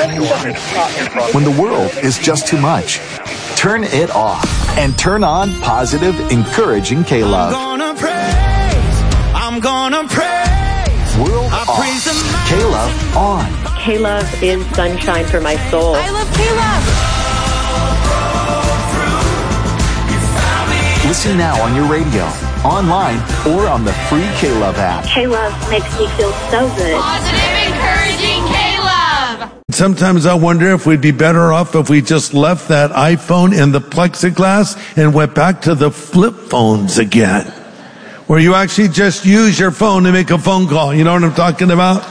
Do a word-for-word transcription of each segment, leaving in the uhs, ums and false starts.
When the world is just too much, turn it off and turn on positive, encouraging K-Love. I'm gonna praise, I'm gonna praise. World I off, praise the K-Love on. K-Love is sunshine for my soul. I love K-Love. Listen now on your radio, online, or on the free K-Love app. K-Love makes me feel so good. Positive, encouraging K-Love. Sometimes I wonder if we'd be better off if we just left that iPhone in the plexiglass and went back to the flip phones again, where you actually just use your phone to make a phone call. You know what I'm talking about?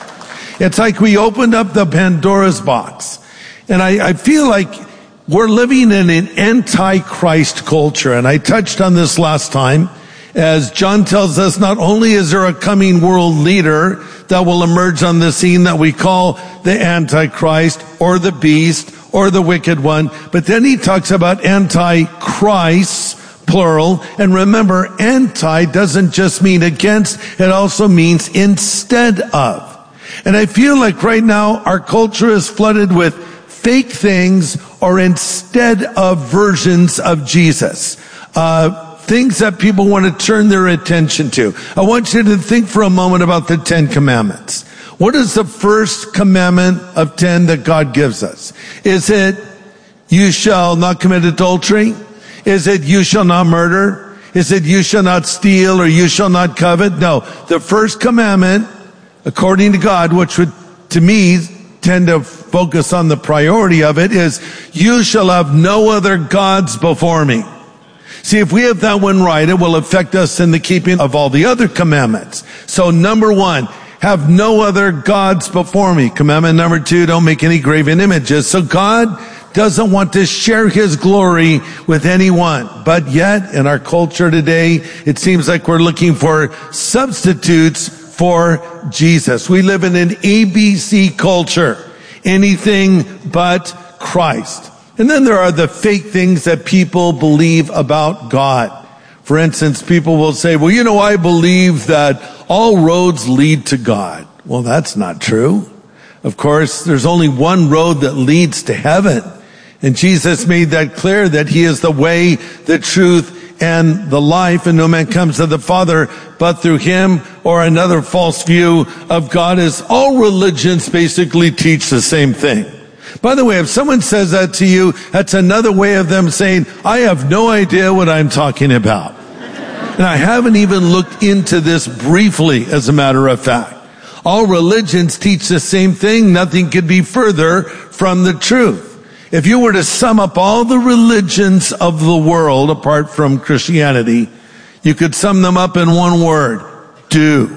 It's like we opened up the Pandora's box. And I, I feel like we're living in an anti-Christ culture. And I touched on this last time. As John tells us, not only is there a coming world leader that will emerge on the scene that we call the Antichrist or the beast or the wicked one, but then he talks about anti-Christ, plural. And remember, anti doesn't just mean against, it also means instead of. And I feel like right now our culture is flooded with fake things or instead of versions of Jesus. Uh, things that people want to turn their attention to. I want you to think for a moment about the Ten Commandments. What is the first commandment of ten that God gives us? Is it, you shall not commit adultery? Is it, you shall not murder? Is it, you shall not steal or you shall not covet? No. The first commandment, according to God, which would, to me, tend to focus on the priority of it, is, you shall have no other gods before me. See, if we have that one right, it will affect us in the keeping of all the other commandments. So number one, have no other gods before me. Commandment number two, don't make any graven images. So God doesn't want to share his glory with anyone. But yet, in our culture today, it seems like we're looking for substitutes for Jesus. We live in an A B C culture. Anything but Christ. And then there are the fake things that people believe about God. For instance, people will say, well, you know, I believe that all roads lead to God. Well, that's not true. Of course, there's only one road that leads to heaven. And Jesus made that clear, that he is the way, the truth, and the life, and no man comes to the Father but through him. Or another false view of God is all religions basically teach the same thing. By the way, if someone says that to you, that's another way of them saying, I have no idea what I'm talking about. And I haven't even looked into this briefly, as a matter of fact. All religions teach the same thing. Nothing could be further from the truth. If you were to sum up all the religions of the world, apart from Christianity, you could sum them up in one word. Do.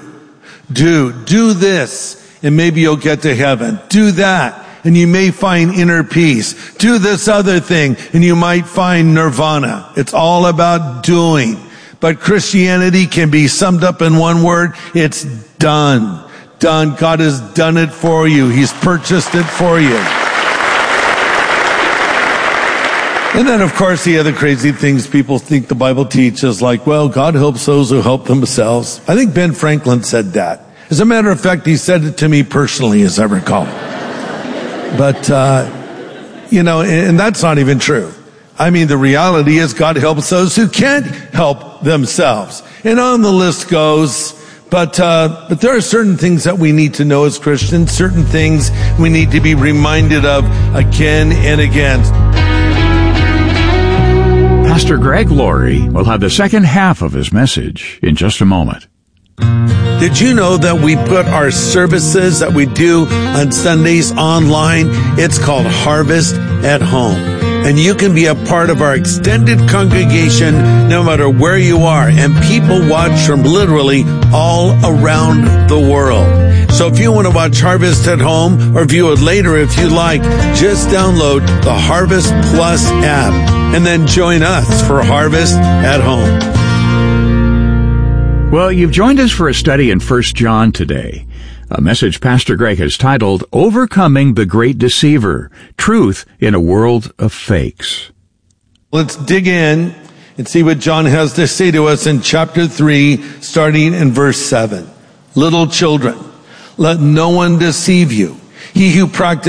Do. Do this, and maybe you'll get to heaven. Do that, and you may find inner peace. Do this other thing, and you might find nirvana. It's all about doing. But Christianity can be summed up in one word. It's done. Done. God has done it for you. He's purchased it for you. And then, of course, the other crazy things people think the Bible teaches, like, well, God helps those who help themselves. I think Ben Franklin said that. As a matter of fact, he said it to me personally, as I recall. But, uh, you know, and that's not even true. I mean, the reality is God helps those who can't help themselves. And on the list goes. But, uh, but there are certain things that we need to know as Christians, certain things we need to be reminded of again and again. Pastor Greg Laurie will have the second half of his message in just a moment. Did you know that we put our services that we do on Sundays online? It's called Harvest at Home. And you can be a part of our extended congregation no matter where you are. And people watch from literally all around the world. So if you want to watch Harvest at Home or view it later if you like, just download the Harvest Plus app and then join us for Harvest at Home. Well, you've joined us for a study in First John today. A message Pastor Greg has titled, Overcoming the Great Deceiver, Truth in a World of Fakes. Let's dig in and see what John has to say to us in chapter three, starting in verse seven. Little children, let no one deceive you. He who practices